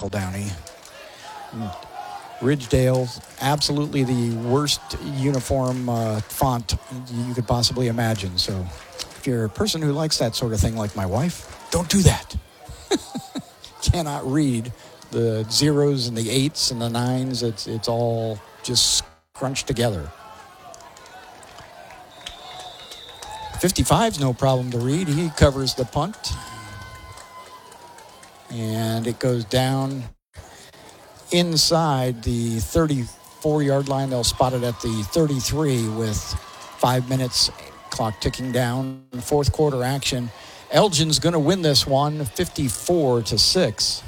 Michael Downey. Ridgedale, absolutely the worst uniform font you could possibly imagine. So if you're a person who likes that sort of thing like my wife, don't do that. Cannot read the zeros and the 8s and the 9s. It's all just scrunched together. 55's no problem to read. He covers the punt. And it goes down inside the 34-yard line. They'll spot it at the 33 with 5 minutes, clock ticking down. Fourth quarter action. Elgin's going to win this one, 54-6.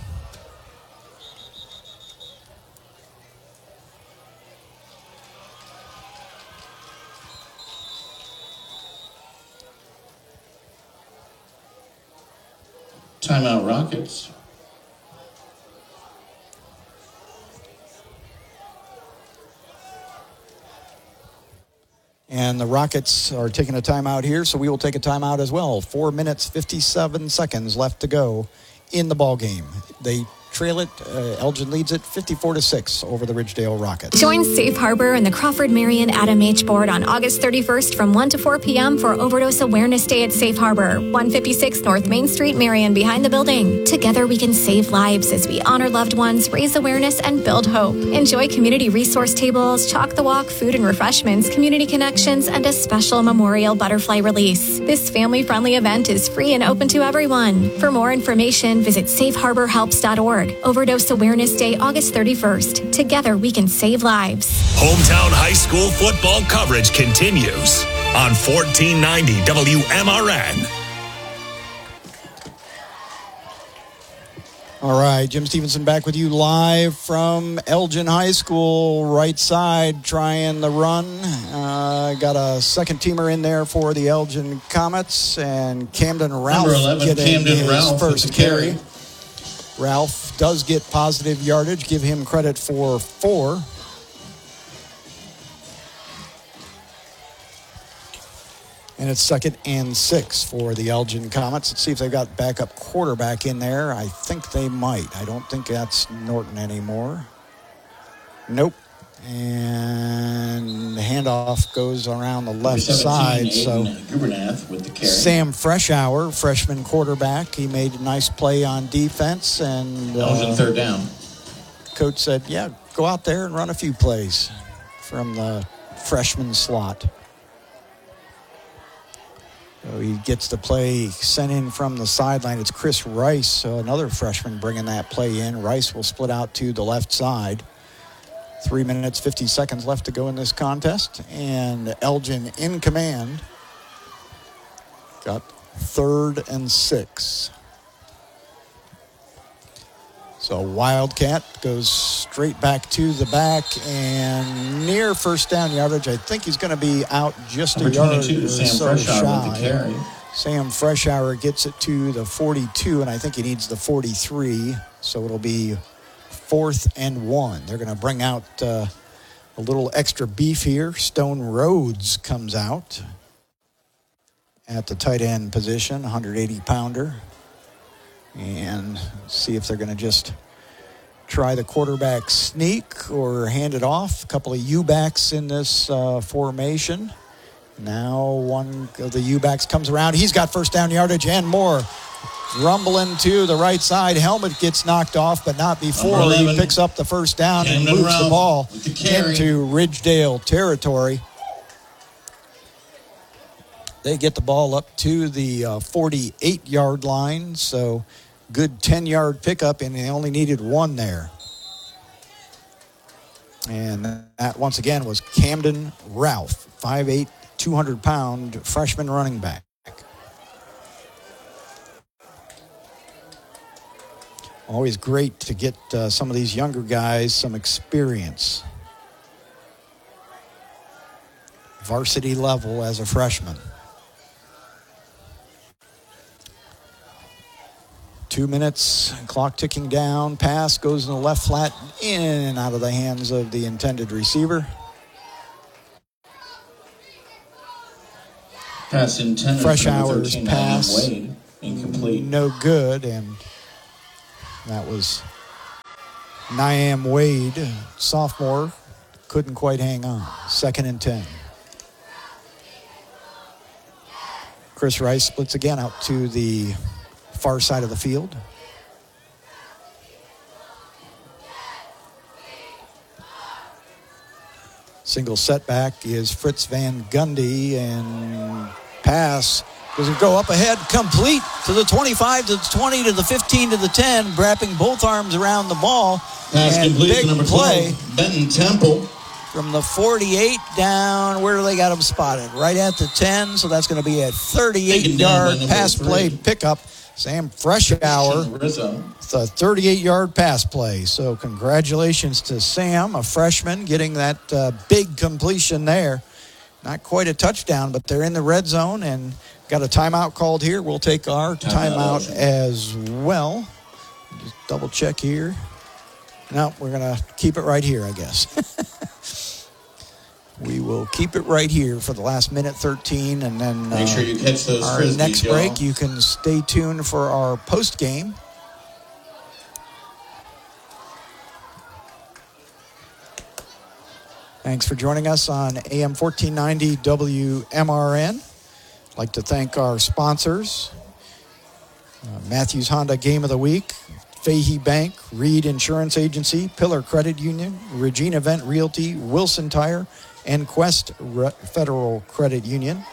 Timeout Rockets. And the Rockets are taking a timeout here, so we will take a timeout as well. 4 minutes, 57 seconds left to go in the ball game. They trail it. Elgin leads it 54-6 over the Ridgedale Rockets. Join Safe Harbor and the Crawford Marion Adam H. Board on August 31st from 1 to 4 p.m. for Overdose Awareness Day at Safe Harbor, 156 North Main Street, Marion, behind the building. Together we can save lives as we honor loved ones, raise awareness, and build hope. Enjoy community resource tables, chalk the walk, food and refreshments, community connections, and a special memorial butterfly release. This family-friendly event is free and open to everyone. For more information, visit safeharborhelps.org. Overdose Awareness Day, August 31st. Together we can save lives. Hometown high school football coverage continues on 1490 WMRN. All right, Jim Stevenson back with you live from Elgin High School, right side, trying the run. Got a second-teamer in there for the Elgin Comets, and Camden Ralph getting his first carry. Ralph does get positive yardage. Give him credit for 4. And it's 2nd and 6 for the Elgin Comets. Let's see if they've got backup quarterback in there. I think they might. I don't think that's Norton anymore. Nope. And the handoff goes around the left side. So with the carry. Sam Freshour, freshman quarterback, he made a nice play on defense. And Elgin third down. Coach said, yeah, go out there and run a few plays from the freshman slot. So he gets the play sent in from the sideline. It's Chris Rice, another freshman, bringing that play in. Rice will split out to the left side. 3 minutes, 50 seconds left to go in this contest. And Elgin in command. Got 3rd and 6. So Wildcat goes straight back to the back and near first down yardage. I think he's going to be out just a yard or so shy. Sam Freshour gets it to the 42, and I think he needs the 43. So it'll be 4th and 1. They're going to bring out a little extra beef here. Stone Rhodes comes out at the tight end position, 180-pounder. And see if they're going to just try the quarterback sneak or hand it off. A couple of U-backs in this formation. Now one of the U-backs comes around. He's got first down yardage and more. Rumbling to the right side. Helmet gets knocked off, but not before he picks up the first down and moves the ball into Ridgedale territory. They get the ball up to the 48-yard line, so good 10-yard pickup, and they only needed 1 there. And that, once again, was Camden Ralph, 5'8", 200-pound freshman running back. Always great to get some of these younger guys some experience. Varsity level as a freshman. 2 minutes, clock ticking down. Pass goes in the left flat, in and out of the hands of the intended receiver. Pass intended. Freshour's pass, incomplete. No good, and that was Niam Wade, sophomore, couldn't quite hang on. 2nd and 10. Chris Rice splits again out to the far side of the field. Single setback is Fritz Van Gundy, and pass does it go up ahead, complete to the 25, to the 20, to the 15, to the 10, wrapping both arms around the ball. Pass and complete big to number play 12, Benton Temple. From the 48 down, where do they got him spotted? Right at the 10, so that's going to be a 38-yard pass play pickup. Sam Freshour, it's a 38-yard pass play. So congratulations to Sam, a freshman, getting that big completion there. Not quite a touchdown, but they're in the red zone and got a timeout called here. We'll take our timeout as well. Just double check here. No, we're going to keep it right here, I guess. We will keep it right here for the last minute 13, and then make sure you catch those our frisbees, next y'all. break. You can stay tuned for our post game. Thanks for joining us on AM 1490 WMRN. I'd like to thank our sponsors, Matthews Honda Game of the Week, Fahey Bank, Reed Insurance Agency, Pillar Credit Union, Regina Vent Realty, Wilson Tire, and Quest Federal Credit Union.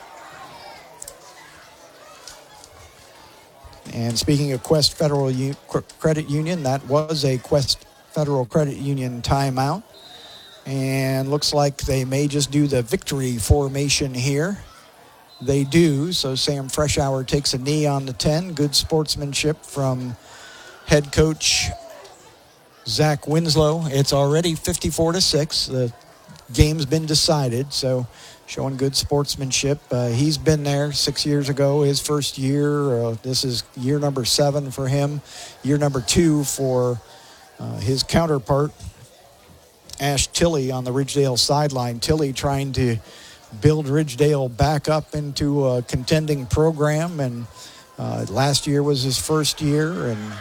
And speaking of Quest Federal Credit Union, that was a Quest Federal Credit Union timeout. And looks like they may just do the victory formation here. They do. So Sam Freshour takes a knee on the 10. Good sportsmanship from head coach Zach Winslow. It's already 54-6. The game's been decided, so showing good sportsmanship. He's been there 6 years ago, his first year. This is year number 7 for him. Year number 2 for his counterpart, Ash Tilley, on the Ridgedale sideline. Tilley trying to build Ridgedale back up into a contending program, and last year was his first year, and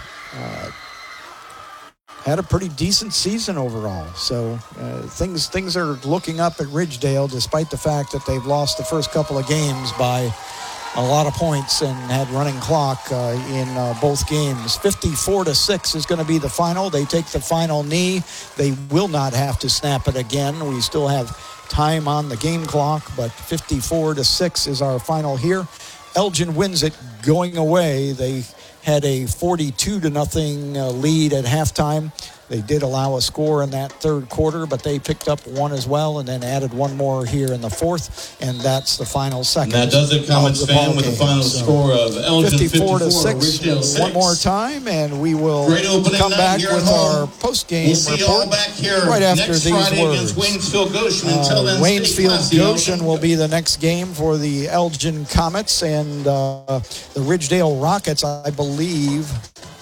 had a pretty decent season overall. So things are looking up at Ridgedale, despite the fact that they've lost the first couple of games by a lot of points and had running clock in both games. 54-6 is going to be the final. They take the final knee. They will not have to snap it again. We still have time on the game clock, but 54-6 is our final here. Elgin wins it going away. They had a 42-0 lead at halftime. They did allow a score in that third quarter, but they picked up one as well and then added one more here in the fourth, and that's the final second. And that does it, Comets fan, with the final score of Elgin 54-6. One more time, and we will come back with our post-game report right after these words. Waynesfield Goshen. Until then, Waynesfield Goshen will be the next game for the Elgin Comets, and the Ridgedale Rockets, I believe,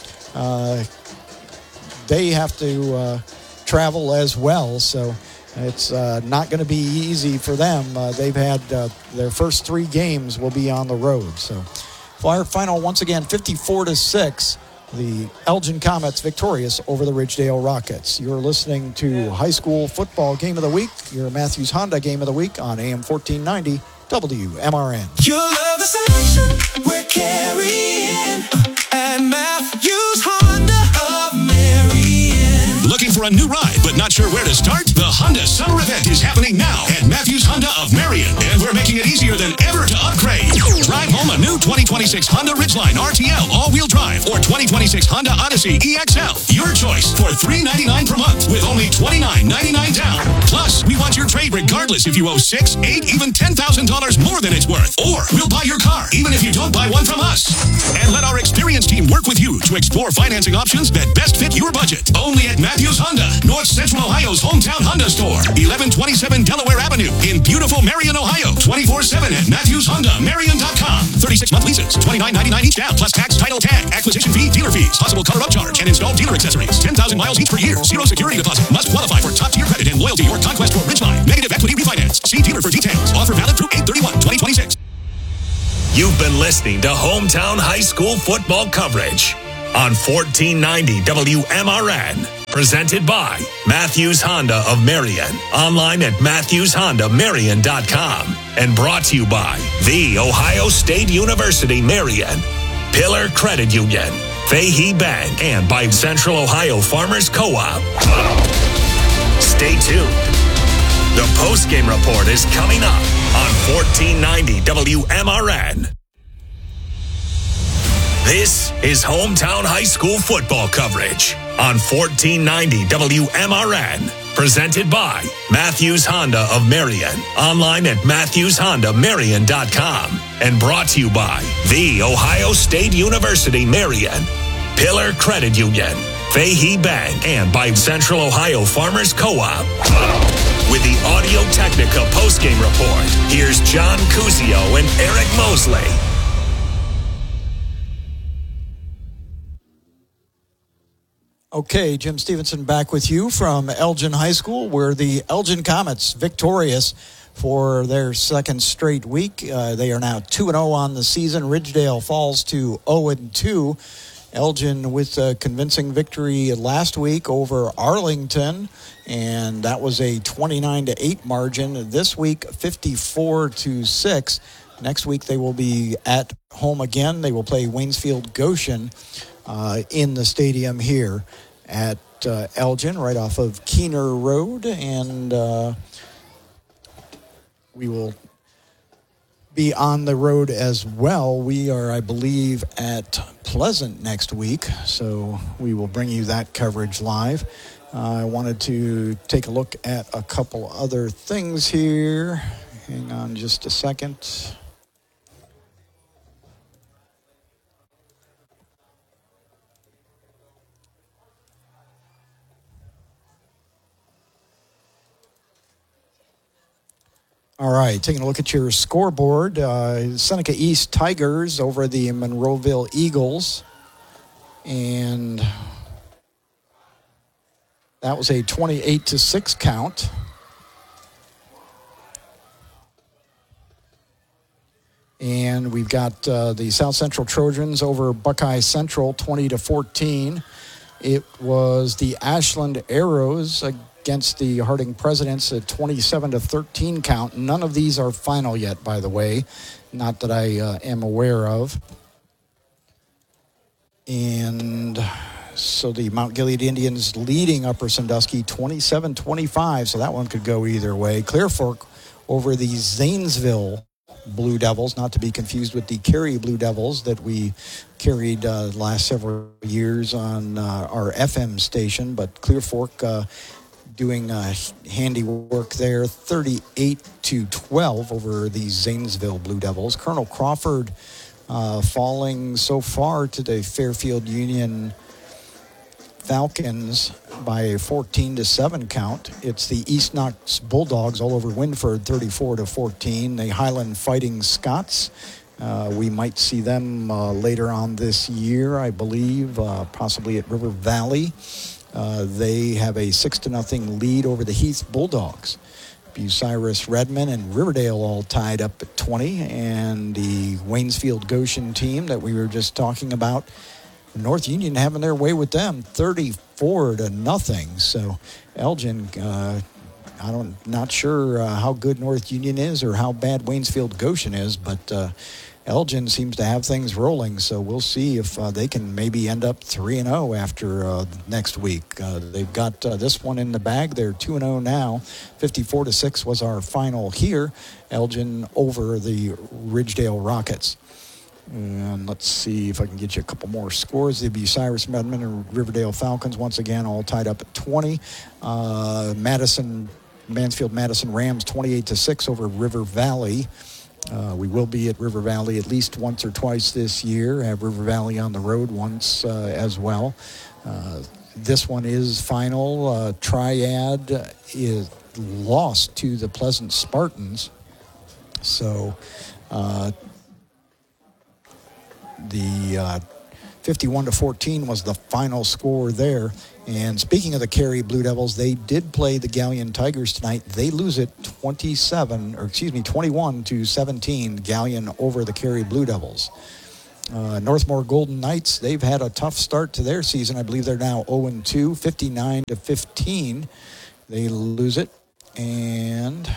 they have to travel as well, so it's not going to be easy for them. They've had their first 3 games will be on the road. So our final, once again, 54-6, the Elgin Comets victorious over the Ridgedale Rockets. You're listening to High School Football Game of the Week, your Matthews Honda Game of the Week on AM 1490 WMRN. You love the selection we're carrying at Matthews Honda of Marion. Looking for a new ride but not sure where to start? The Honda Summer Event is happening now at Matthews Honda of Marion, and we're making it easier than ever to upgrade. Drive home a new 2026 Honda Ridgeline RTL all-wheel drive or 2026 Honda Odyssey EXL. Your choice for $399 per month with only $29.99 down. Plus, we want your trade regardless if you owe $6, $8, even $10,000 more than it's worth. Or we'll buy your car even if you don't buy one from us. And let our experienced team work with you to explore financing options that best fit your budget. Only at Matthews Honda, North Central Ohio's hometown Honda store, 1127 Delaware Avenue in beautiful Marion, Ohio. 24/7 at MatthewsHondaMarion.com. 36-month leases, $29.99 each down, plus tax, title, tag, acquisition fee, dealer fees, possible cover upcharge, and installed dealer accessories. 10,000 miles each per year. Zero security deposit. Must qualify for top-tier credit and loyalty or Conquest or Ridgeline. Negative equity refinance. See dealer for details. Offer valid through 8/31/2026. You've been listening to Hometown High School football coverage on 1490 WMRN. Presented by Matthews Honda of Marion. Online at MatthewsHondaMarion.com. And brought to you by The Ohio State University Marion, Pillar Credit Union, Fahey Bank, and by Central Ohio Farmers Co-op. Stay tuned. The postgame report is coming up on 1490 WMRN. This is hometown high school football coverage on 1490 WMRN. Presented by Matthews Honda of Marion. Online at MatthewsHondaMarion.com. And brought to you by The Ohio State University Marion, Pillar Credit Union, Fahey Bank, and by Central Ohio Farmers Co-op. With the Audio Technica postgame report, here's John Cusio and Eric Mosley. Okay, Jim Stevenson back with you from Elgin High School, where the Elgin Comets victorious for their second straight week. They are now 2-0 on the season. Ridgedale falls to 0-2. Elgin with a convincing victory last week over Arlington, and that was a 29-8 margin. This week, 54-6. Next week, they will be at home again. They will play Waynesfield Goshen in the stadium here at Elgin, right off of Keener Road, and we will be on the road as well. We are, I believe, at Pleasant next week, so we will bring you that coverage live. I wanted to take a look at a couple other things here. Hang on just a second. All right, taking a look at your scoreboard. Seneca East Tigers over the Monroeville Eagles. And that was a 28-6 count. And we've got the South Central Trojans over Buckeye Central, 20-14. It was the Ashland Arrows against the Harding Presidents at 27-13 count. None of these are final yet, by the way. Not that I am aware of. And so the Mount Gilead Indians leading Upper Sandusky 27-25. So that one could go either way. Clear Fork over the Zanesville Blue Devils, not to be confused with the Cary Blue Devils that we carried the last several years on our FM station. But Clear Fork doing handiwork there, 38-12 over the Zanesville Blue Devils. Colonel Crawford falling so far to the Fairfield Union Falcons by a 14-7 count. It's the East Knox Bulldogs all over Winford, 34-14. The Highland Fighting Scots, we might see them later on this year, I believe, possibly at River Valley. They have a 6-0 lead over the Heath Bulldogs. Bucyrus Redmond and Riverdale all tied up at 20, and the Waynesfield Goshen team that we were just talking about, North Union having their way with them, 34-0. So Elgin, not sure how good North Union is or how bad Waynesfield Goshen is, but Elgin seems to have things rolling, so we'll see if they can maybe end up 3-0 after next week. They've got this one in the bag. They're 2-0 now. 54-6 was our final here. Elgin over the Ridgedale Rockets. And let's see if I can get you a couple more scores. The Bucyrus Redmond and Riverdale Falcons, once again, all tied up at 20. Mansfield Madison Rams, 28-6 over River Valley. We will be at River Valley at least once or twice this year. Have River Valley on the road once as well. This one is final. Triad is lost to the Pleasant Spartans. So the 51-14 was the final score there. And speaking of the Cary Blue Devils, they did play the Galleon Tigers tonight. They lose it 21-17. Galleon over the Cary Blue Devils. Northmore Golden Knights, they've had a tough start to their season. I believe they're now 0-2, 59-15. They lose it. And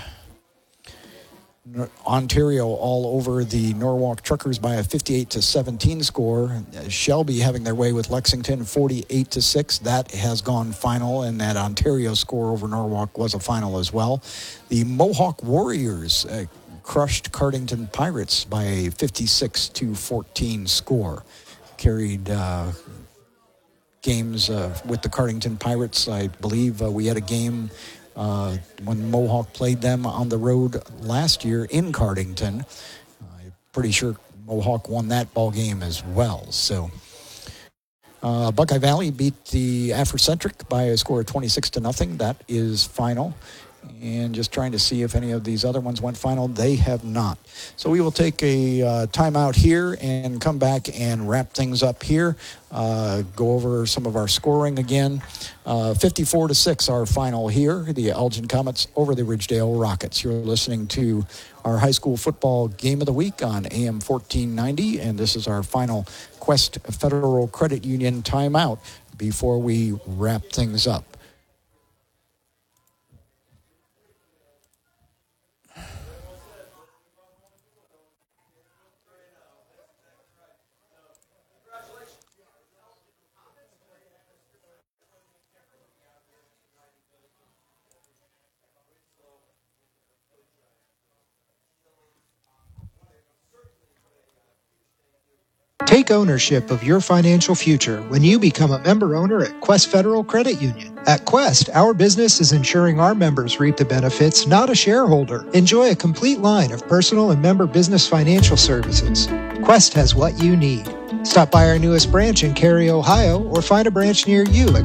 Ontario all over the Norwalk Truckers by a 58-17 score. Shelby having their way with Lexington 48-6. That has gone final, and that Ontario score over Norwalk was a final as well. The Mohawk Warriors crushed Cardington Pirates by a 56-14 score. Carried games with the Cardington Pirates. I believe we had a game when Mohawk played them on the road last year in Cardington. I'm pretty sure Mohawk won that ball game as well. So Buckeye Valley beat the Afrocentric by a score of 26-0. That is final. And just trying to see if any of these other ones went final. They have not. So we will take a timeout here and come back and wrap things up here. Go over some of our scoring again. 54-6 our final here. The Elgin Comets over the Ridgedale Rockets. You're listening to our high school football game of the week on AM 1490. And this is our final Quest Federal Credit Union timeout before we wrap things up. Take ownership of your financial future when you become a member owner at Quest Federal Credit Union. At Quest, our business is ensuring our members reap the benefits, not a shareholder. Enjoy a complete line of personal and member business financial services. Quest has what you need. Stop by our newest branch in Cary, Ohio, or find a branch near you at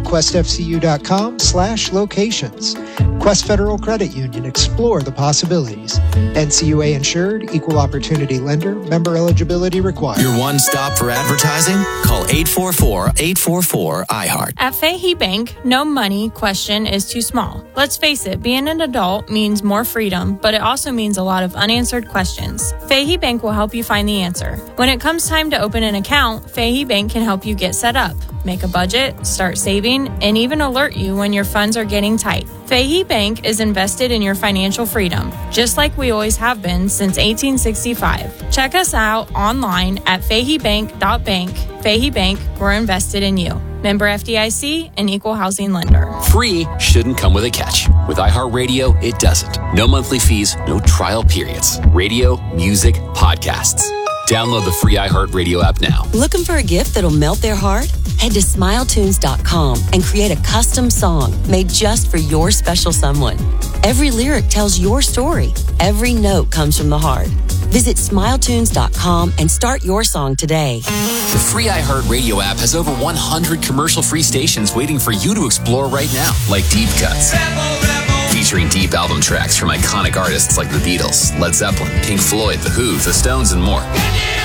questfcu.com/locations. Quest Federal Credit Union. Explore the possibilities. NCUA insured, equal opportunity lender, member eligibility required. Your one stop for advertising? Call 844-844-iHeart. At Fahey Bank, no money question is too small. Let's face it, being an adult means more freedom, but it also means a lot of unanswered questions. Fahey Bank will help you find the answer. When it comes time to open an account, Fahey Bank can help you get set up, make a budget, start saving, and even alert you when your funds are getting tight. Fahey Bank is invested in your financial freedom, just like we always have been since 1865. Check us out online at faheybank.bank. Fahey Bank, we're invested in you. Member FDIC, an equal housing lender. Free shouldn't come with a catch. With iHeartRadio, it doesn't. No monthly fees, no trial periods. Radio, music, podcasts. Download the free iHeartRadio app now. Looking for a gift that'll melt their heart? Head to SmileTunes.com and create a custom song made just for your special someone. Every lyric tells your story. Every note comes from the heart. Visit SmileTunes.com and start your song today. The free iHeartRadio app has over 100 commercial-free stations waiting for you to explore right now, like Deep Cuts. Featuring deep album tracks from iconic artists like the Beatles, Led Zeppelin, Pink Floyd, The Who, The Stones, and more.